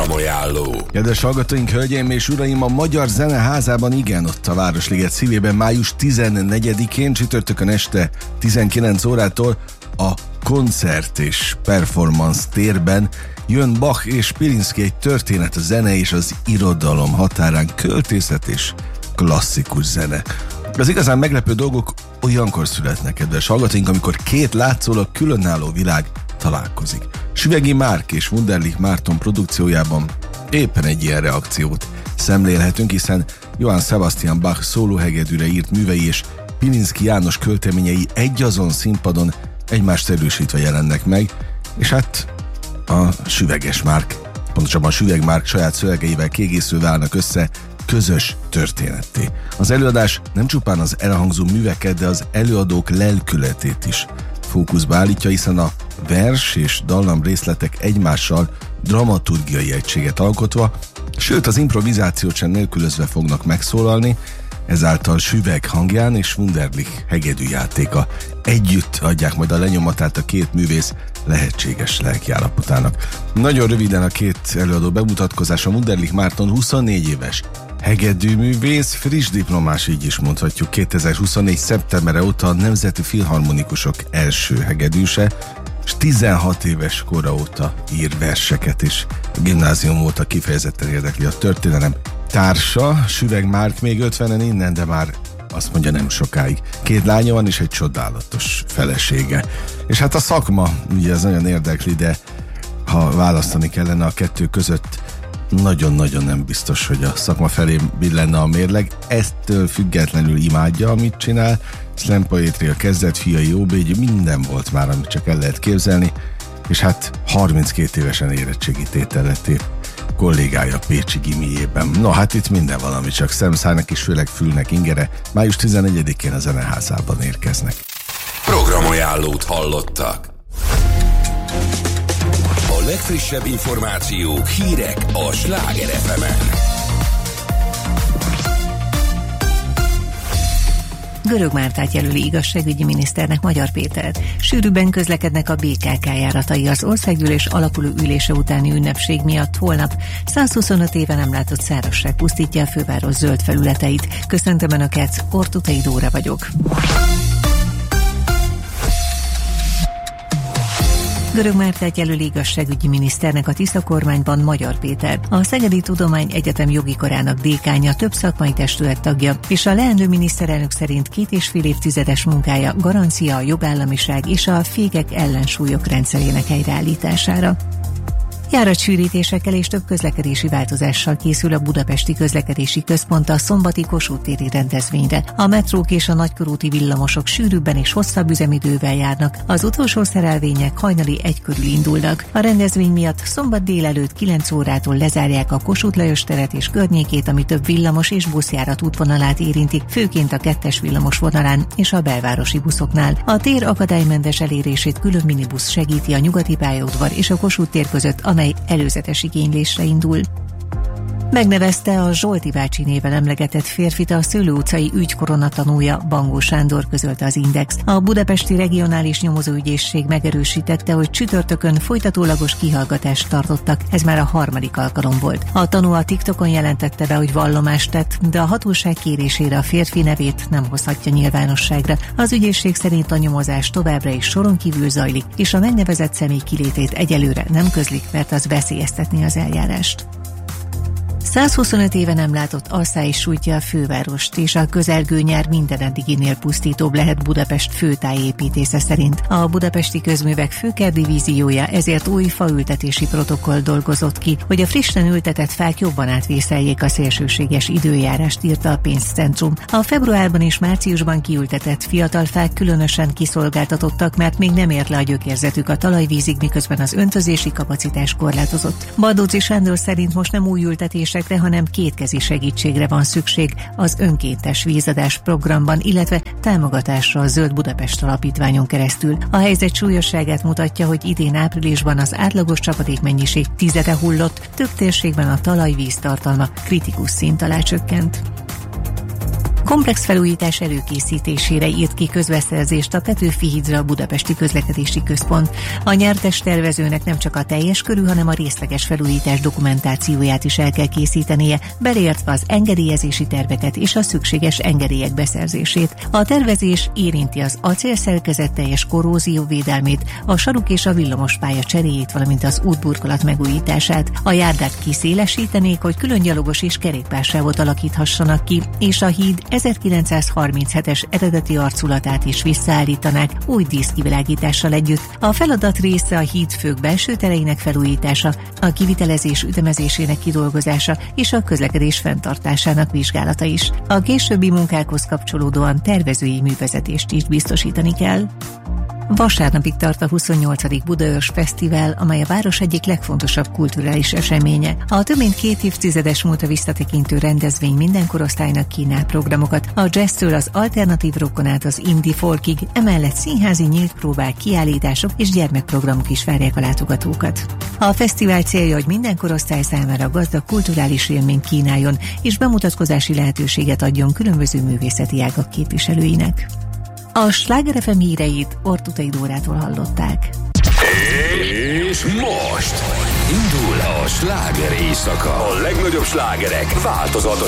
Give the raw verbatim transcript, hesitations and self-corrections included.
Programajánló. Kedves hallgatóink, hölgyeim és uraim, a Magyar Zeneházában, igen, ott a Városliget szívében május tizennegyedikén csütörtökön este tizenkilenc órától a koncert és performance térben jön Bach és Pilinszky, egy történet a zene és az irodalom határán, költészet és klasszikus zene. Az igazán meglepő dolgok olyankor születnek, kedves hallgatóink, amikor két látszólag különálló világ találkozik. Süvegi Márk és Wunderlich Márton produkciójában éppen egy ilyen reakciót szemlélhetünk, hiszen Johann Sebastian Bach szólóhegedűre írt művei és Pilinszky János költeményei egyazon színpadon egymást erősítve jelennek meg, és hát a Süveges Márk, pontosabban Süveg Márk saját szövegeivel kiegészülve állnak össze közös történetté. Az előadás nem csupán az elhangzó műveket, de az előadók lelkületét is fókuszba állítja, hiszen a vers és dallam részletek egymással dramaturgiai egységet alkotva, sőt az improvizációt sem nélkülözve fognak megszólalni, ezáltal Süveg hangján és Wunderlich hegedűjátéka együtt adják majd a lenyomatát a két művész lehetséges lelkiállapotának. Nagyon röviden a két előadó bemutatkozása: Wunderlich Márton huszonnégy éves hegedűművész, friss diplomás, így is mondhatjuk, kétezer-huszonnégy szeptembere óta a Nemzeti Filharmonikusok első hegedűse, és tizenhat éves kora óta ír verseket, és a gimnázium óta kifejezetten érdekli a történelem. Társa, Süveg Márk még ötvenen innen, de már azt mondja, nem sokáig. Két lánya van és egy csodálatos felesége. És hát a szakma, ugye ez nagyon érdekli, de ha választani kellene a kettő között, nagyon-nagyon nem biztos, hogy a szakma felé billenne a mérleg. Eztől függetlenül imádja, amit csinál. Slam poetria, kezdett, fiai óbégy, minden volt már, amit csak el lehet képzelni, és hát harminckét évesen érettségi tétel lett épp kollégája Pécsi gimijében. No, hát itt minden valami, csak szemszájnak és főleg fülnek ingere. május tizennegyedikén a Zeneházában érkeznek. Programajánlót hallottak. A legfrissebb információk, hírek a Sláger ef emen. Görög Mártát jelöli igazságügyi miniszternek Magyar Pétert. Sűrűbben közlekednek a bé ká ká járatai az országgyűlés alapuló ülése utáni ünnepség miatt holnap. százhuszonöt éve nem látott szárazság pusztítja a főváros zöld felületeit. Köszöntöm Önöket, Ortutai Dóra vagyok. Görög Mártát jelöli igazságügyi miniszternek a Tisza kormányban Magyar Péter. A Szegedi Tudományegyetem jogi karának dékánja, több szakmai testület tagja, és a leendő miniszterelnök szerint két és fél évtizedes munkája garancia a jogállamiság és a fékek ellensúlyok rendszerének helyreállítására. Járatsűrítésekkel és több közlekedési változással készül a Budapesti Közlekedési Központ a szombati Kossuth téri rendezvényre. A metrók és a nagykörúti villamosok sűrűbben és hosszabb üzemidővel járnak. Az utolsó szerelvények hajnali egy körül indulnak. A rendezvény miatt szombat délelőtt kilenc órától lezárják a Kossuth Lajos teret és környékét, ami több villamos és buszjárat útvonalát érinti, főként a kettes villamos vonalán és a belvárosi buszoknál. A tér akadálymentes elérését külön minibusz segíti a Nyugati pályaudvar és a Kossuth tér között, amely előzetes igénylésre indul. Megnevezte a Zsolti bácsi néven emlegetett férfit a Szőlő utcai ügy koronatanúja, Bangó Sándor, közölte az Index. A Budapesti Regionális Nyomozóügyészség megerősítette, hogy csütörtökön folytatólagos kihallgatást tartottak, ez már a harmadik alkalom volt. A tanú a TikTokon jelentette be, hogy vallomást tett, de a hatóság kérésére a férfi nevét nem hozhatja nyilvánosságra. Az ügyészség szerint a nyomozás továbbra is soron kívül zajlik, és a megnevezett személy kilétét egyelőre nem közlik, mert az veszélyeztetné az eljárást. százhuszonöt éve nem látott asszály sújtja a fővárost, és a közelgő nyár minden eddiginél pusztítóbb lehet Budapest főtájépítésze szerint. A budapesti közművek főkertdivíziója ezért új faültetési protokoll dolgozott ki, hogy a frissen ültetett fák jobban átvészeljék a szélsőséges időjárást, írta a pénzcentrum. A februárban és márciusban kiültetett fiatal fák különösen kiszolgáltatottak, mert még nem ért le a gyökérzetük a talajvízig, miközben az öntözési kapacitás korlátozott. Bardóczy Sándor szerint most nem új ültetések, hanem kétkezi segítségre van szükség az önkéntes vízadás programban, illetve támogatásra a Zöld Budapest alapítványon keresztül. A helyzet súlyosságát mutatja, hogy idén áprilisban az átlagos csapadékmennyiség tizede hullott, több térségben a talajvíz tartalma kritikus szint alá csökkent. Komplex felújítás előkészítésére írt ki közbeszerzést a Petőfi hídra Budapesti Közlekedési Központ. A nyertes tervezőnek nem csak a teljes körű, hanem a részleges felújítás dokumentációját is el kell készítenie, beleértve az engedélyezési terveket és a szükséges engedélyek beszerzését. A tervezés érinti az acélszerkezet teljes korrózióvédelmét, a saruk és a villamospálya cseréjét, valamint az útburkolat megújítását. A járdát kiszélesítenék, hogy külön gyalogos és kerékpársávot alakíthassanak ki, és a híd ezerkilencszázharminchetes eredeti arculatát is visszaállítanák új díszkivilágítással együtt. A feladat része a hídfők belső tereinek felújítása, a kivitelezés ütemezésének kidolgozása és a közlekedés fenntartásának vizsgálata is. A későbbi munkákhoz kapcsolódóan tervezői művezetést is biztosítani kell. Vasárnapig tart a huszonnyolcadik Budaörs Fesztivál, amely a város egyik legfontosabb kulturális eseménye. A több mint két évtizedes múltra visszatekintő rendezvény minden korosztálynak kínál programokat. A jazztől az alternatív rockon át az indie folkig, emellett színházi nyílt próbák, kiállítások és gyermekprogramok is várják a látogatókat. A fesztivál célja, hogy minden korosztály számára gazdag kulturális élményt kínáljon és bemutatkozási lehetőséget adjon különböző művészeti ágak képviselőinek. A Sláger ef em híreit Ortutai Dórától hallották. És most indul a sláger éjszaka. A legnagyobb slágerek változatos